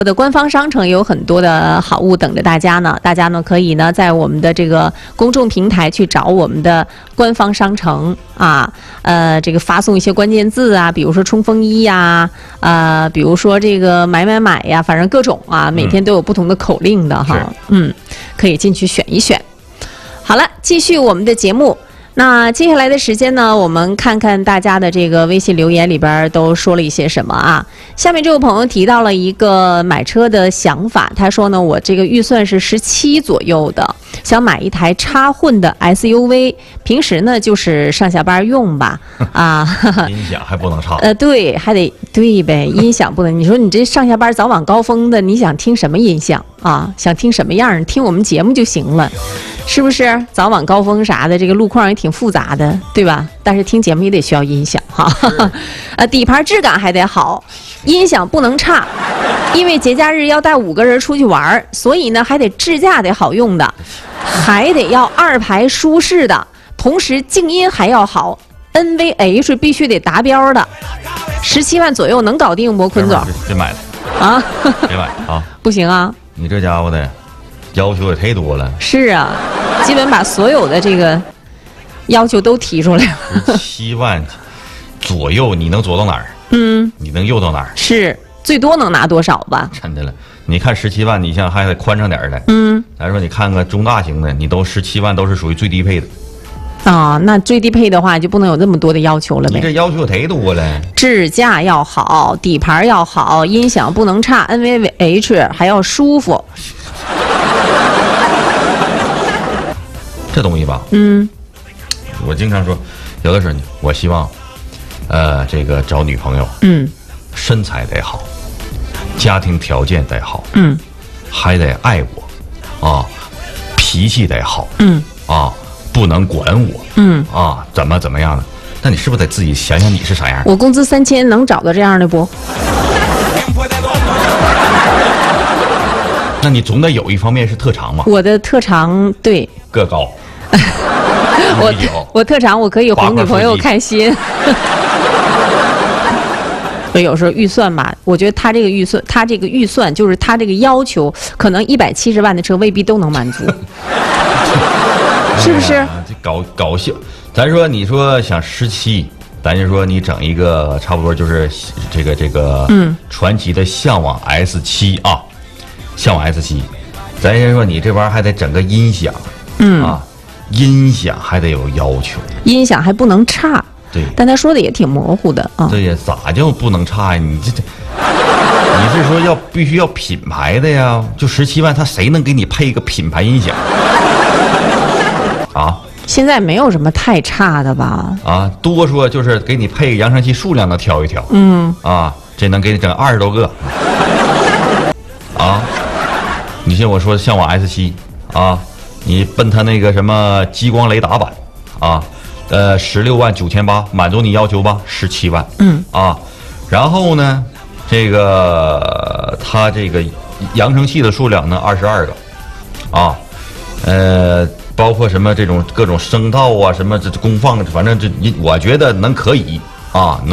的官方商城也有很多的好物等着大家呢，大家呢可以呢在我们的这个公众平台去找我们的官方商城啊，这个发送一些关键字啊，比如说冲锋衣呀，比如说这个买呀，反正各种啊，每天都有不同的口令的哈，可以进去选一选。好了，继续我们的节目。那接下来的时间呢，我们看看大家的这个微信留言里边都说了一些什么啊。下面这位朋友提到了一个买车的想法，他说呢，我这个预算是17左右的，想买一台插混的 SUV， 平时呢就是上下班用吧。啊， 音响还不能差。 对，还得对呗，音响不能。你说你这上下班早晚高峰的，你想听什么音响啊？想听什么样？听我们节目就行了。是不是早晚高峰啥的，这个路况也挺复杂的，对吧？但是听节目也得需要音响哈。底盘质感还得好，音响不能差，因为节假日要带5个人出去玩，所以呢还得支架得好用的，还得要2排舒适的，同时静音还要好 ，NVH 必须得达标的。17万左右能搞定不？坤总， 别买了啊！ 别买啊！ 不行啊！ 你这家伙的要求也太多了。 是啊，基本把所有的这个要求都提出来了。 17万左右，你能做到哪儿？你能用到哪儿？ 是最多能拿多少吧？ 真的了，你看17万，你像还得宽敞点的。咱说你看个中大型的，你都17万都是属于最低配的。 啊，那最低配的话就不能有那么多的要求了呗？ 你这要求太多了。 支架要好，底盘要好，音响不能差 ，NVH 还要舒服。 这东西吧，我经常说，有的时候我希望，这个找女朋友，身材得好，家庭条件得好，还得爱我，啊，脾气得好，啊，不能管我，啊，怎么样的？那你是不是得自己想想你是啥样？ 我工资3000，能找到这样的不？ 那你总得有一方面是特长嘛？ 我的特长对个高。 我特长我可以哄女朋友开心。所以有时候预算吧，我觉得他这个预算就是他这个要求，可能170万的车未必都能满足，是不是？ 这搞笑，咱说你说想17，咱就说你整一个差不多就是这个传祺的向往 S7啊，向往 S7，咱先说你这玩意儿还得整个音响，啊。音响还得有要求， 音响还不能差。 对， 但他说的也挺模糊的啊。 对呀，咋就不能差呀？你是说必须要品牌的呀？就17万，他谁能给你配一个品牌音响啊？ 现在没有什么太差的吧？ 啊，多说就是给你配个扬声器数量能挑一挑。啊，这能给你整20多个。啊，你像我说像我 S7啊。你奔他那个什么激光雷达版啊，16万9800满足你要求吧，17万，啊，然后呢，这个它这个扬声器的数量呢22个，啊，包括什么这种各种声道啊，什么这功放，反正我觉得可以啊，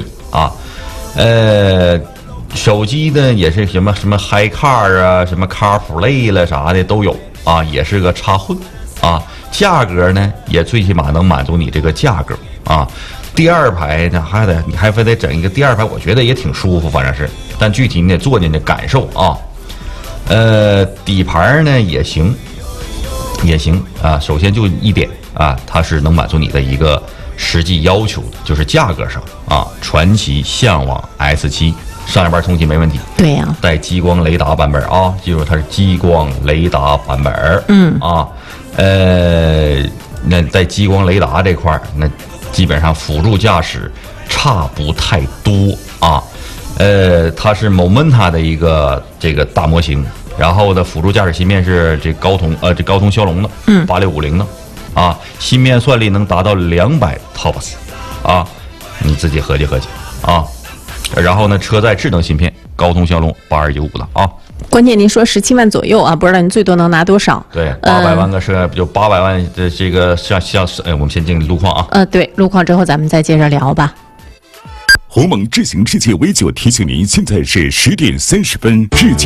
手机呢也是什么 Hi Car 啊，什么 CarPlay 了啥的都有。啊，也是个插混，啊，价格呢也最起码能满足你这个价格啊。第2排呢你还非得整一个第2排，我觉得也挺舒服，反正是，但具体你得坐进去感受啊。底盘呢也行啊。首先就一点啊，它是能满足你的一个实际要求的，就是价格上啊，传祺向往 S7。上下班通勤没问题， 对呀， 带激光雷达版本啊，记住它是激光雷达版本，那在激光雷达这块儿，那基本上辅助驾驶差不太多啊，它是 Momenta 的一个这个大模型，然后的辅助驾驶芯片是这高通骁龙的8650的，啊，芯片算力能达到200 TOPS， 啊，你自己合计合计啊。然后呢，车载智能芯片，高通骁龙8295的啊。 关键您说17万左右啊，不知道您最多能拿多少？ 对，800万个车，就800万的这个像我们先进路况啊。 对，路况之后咱们再接着聊吧。 鸿蒙智行世界 V9提醒您，现在是10点30分，至今。